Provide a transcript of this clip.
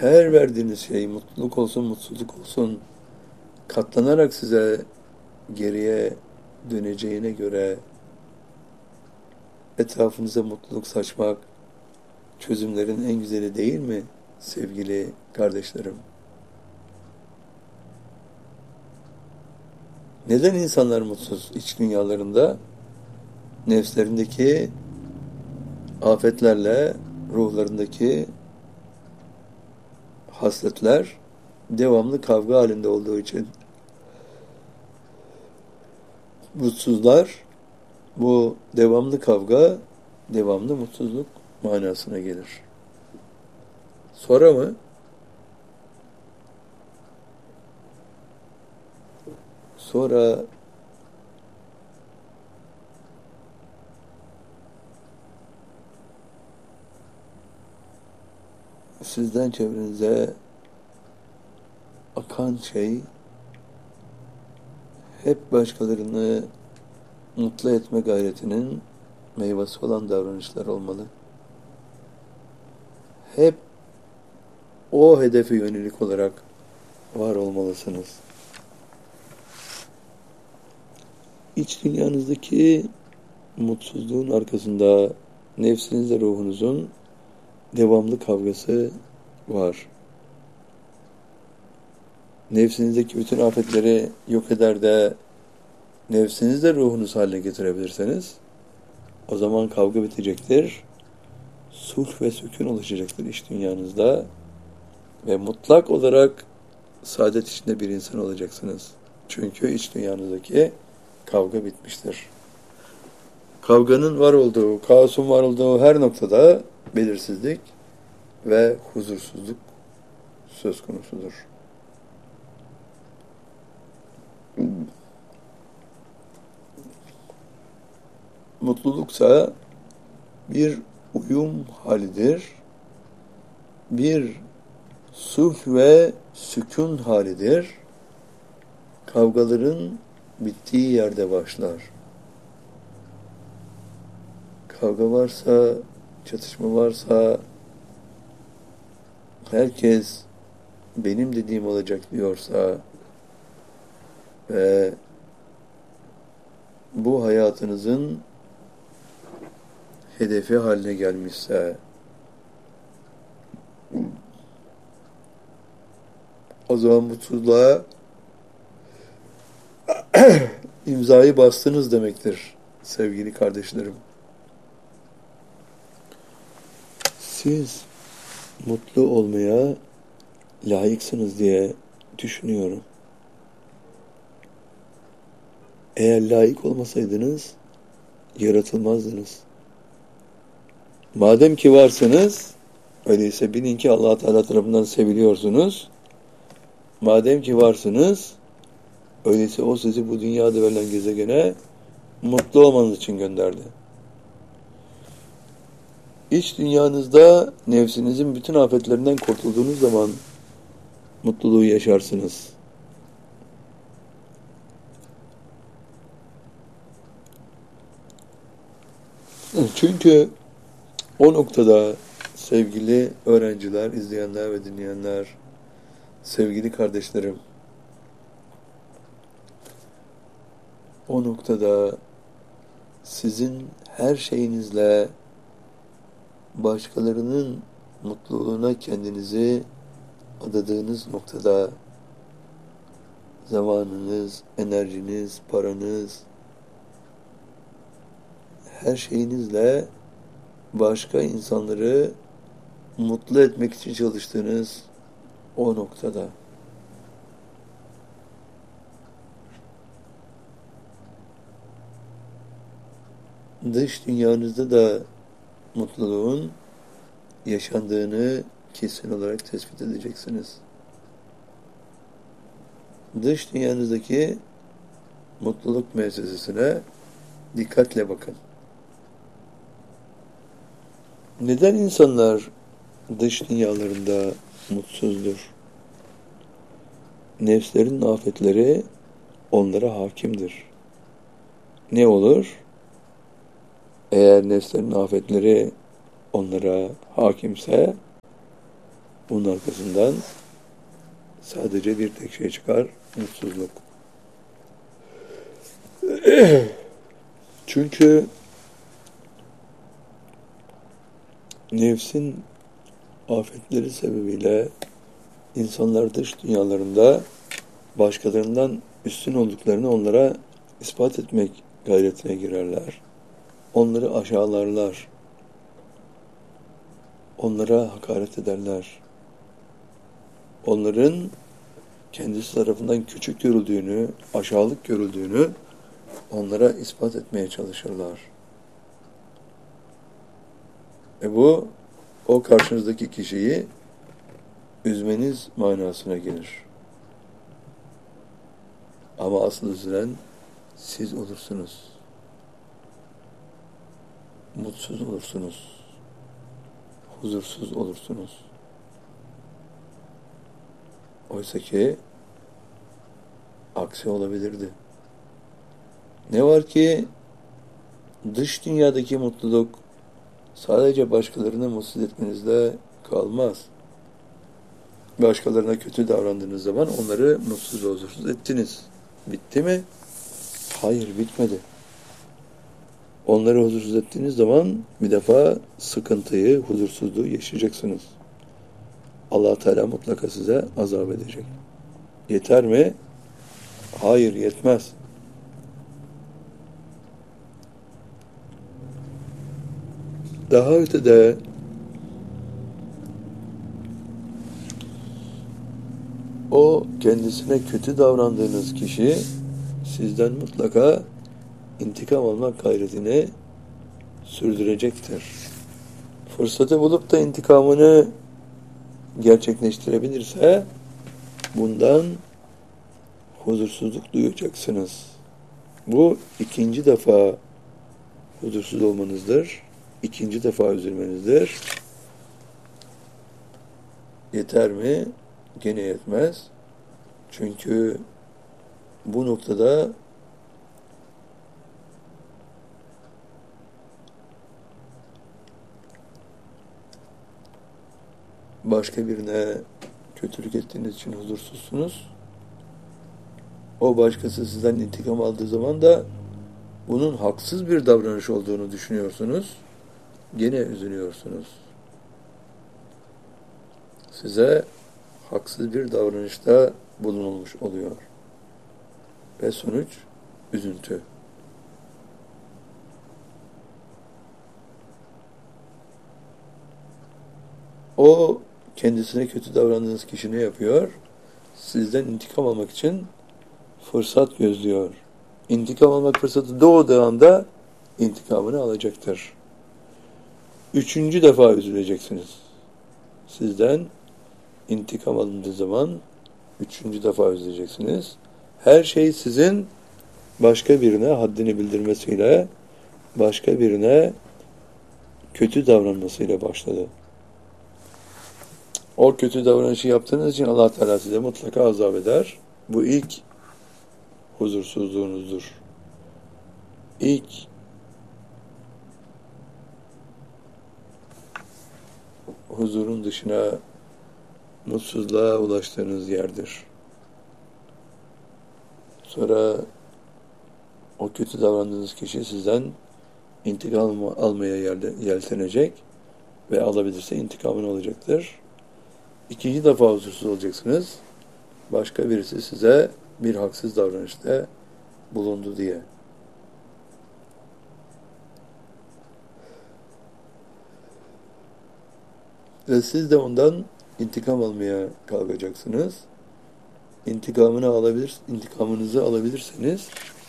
her verdiğiniz şey mutluluk olsun, mutsuzluk olsun katlanarak size geriye döneceğine göre etrafınıza mutluluk saçmak çözümlerin en güzeli değil mi sevgili kardeşlerim? Neden insanlar mutsuz iç dünyalarında? Nefslerindeki afetlerle ruhlarındaki hasletler devamlı kavga halinde olduğu için mutsuzlar. Bu devamlı kavga, devamlı mutsuzluk manasına gelir. Sonra mı? Sonra sizden çevrenize akan şey hep başkalarını mutlu etme gayretinin meyvesi olan davranışlar olmalı. Hep o hedefe yönelik olarak var olmalısınız. İç dünyanızdaki mutsuzluğun arkasında nefsinizle ruhunuzun devamlı kavgası var. Nefsinizdeki bütün afetleri yok eder de nefsinizle ruhunuz haline getirebilirseniz o zaman kavga bitecektir. Sulh ve sükun oluşacaktır iç dünyanızda ve mutlak olarak saadet içinde bir insan olacaksınız. Çünkü iç dünyanızdaki kavga bitmiştir. Kavganın var olduğu, kaosun var olduğu her noktada belirsizlik ve huzursuzluk söz konusudur. Mutluluksa bir uyum halidir, bir sulh ve sükun halidir. Kavgaların bittiği yerde başlar. Kavga varsa, çatışma varsa, herkes benim dediğim olacak diyorsa ve bu hayatınızın hedefi haline gelmişse o zaman mutsuzluğa imzayı bastınız demektir sevgili kardeşlerim. Siz mutlu olmaya layıksınız diye düşünüyorum. Eğer layık olmasaydınız yaratılmazdınız. Madem ki varsınız, öyleyse bilin ki Allah Teala tarafından seviliyorsunuz. Madem ki varsınız, öyleyse o sizi bu dünyada verilen gezegene mutlu olmanız için gönderdi. İç dünyanızda nefsinizin bütün afetlerinden kurtulduğunuz zaman mutluluğu yaşarsınız. Çünkü o noktada sevgili öğrenciler, izleyenler ve dinleyenler, sevgili kardeşlerim, o noktada sizin her şeyinizle başkalarının mutluluğuna kendinizi adadığınız noktada zamanınız, enerjiniz, paranız, her şeyinizle başka insanları mutlu etmek için çalıştığınız o noktada. Dış dünyanızda da mutluluğun yaşandığını kesin olarak tespit edeceksiniz. Dış dünyanızdaki mutluluk müessesesine dikkatle bakın. Neden insanlar dış dünyalarında mutsuzdur? Nefslerin afetleri onlara hakimdir. Ne olur? Eğer nefslerin afetleri onlara hakimse Bunun arkasından sadece bir tek şey çıkar, mutsuzluk. Çünkü nefsin afetleri sebebiyle insanlar dış dünyalarında başkalarından üstün olduklarını onlara ispat etmek gayretine girerler. Onları aşağılarlar. Onlara hakaret ederler. Onların kendisi tarafından küçük görüldüğünü, aşağılık görüldüğünü onlara ispat etmeye çalışırlar. Bu o karşınızdaki kişiyi üzmeniz manasına gelir. Ama asıl üzülen siz olursunuz. Mutsuz olursunuz. Huzursuz olursunuz. Oysa ki aksi olabilirdi. Ne var ki dış dünyadaki mutluluk sadece başkalarını mutsuz etmenizle kalmaz. Başkalarına kötü davrandığınız zaman onları mutsuz ve huzursuz ettiniz. Bitti mi? Hayır, bitmedi. Onları huzursuz ettiğiniz zaman bir defa sıkıntıyı, huzursuzluğu yaşayacaksınız. Allah Teala mutlaka size azap edecek. Yeter mi? Hayır, yetmez. Daha ötede o kendisine kötü davrandığınız kişi sizden mutlaka intikam almak gayretini sürdürecektir. Fırsatı bulup da intikamını gerçekleştirebilirse bundan huzursuzluk duyacaksınız. Bu ikinci defa huzursuz olmanızdır. İkinci defa üzülmenizdir. Yeter mi? Gene yetmez. Çünkü bu noktada başka birine kötülük ettiğiniz için huzursuzsunuz. O başkası sizden intikam aldığı zaman da bunun haksız bir davranış olduğunu düşünüyorsunuz. Gene üzülüyorsunuz. Size haksız bir davranışta bulunulmuş oluyor. Ve sonuç üzüntü. O kendisine kötü davrandığınız kişi ne yapıyor? Sizden intikam almak için fırsat gözlüyor. İntikam almak fırsatı doğduğu anda intikamını alacaktır. Üçüncü defa üzüleceksiniz. Sizden intikam alındığı zaman üçüncü defa üzüleceksiniz. Her şey sizin başka birine haddini bildirmesiyle, başka birine kötü davranmasıyla başladı. O kötü davranışı yaptığınız için Allah Teala size mutlaka azap eder. Bu ilk huzursuzluğunuzdur. İlk huzurun dışına mutsuzluğa ulaştığınız yerdir. Sonra o kötü davrandığınız kişi sizden intikam almaya yeltenecek ve alabilirse intikamını alacaktır. İkinci defa huzursuz olacaksınız. Başka birisi size bir haksız davranışta bulundu diye. Ve siz de ondan intikam almaya kalkacaksınız. İntikamınızı alabilirseniz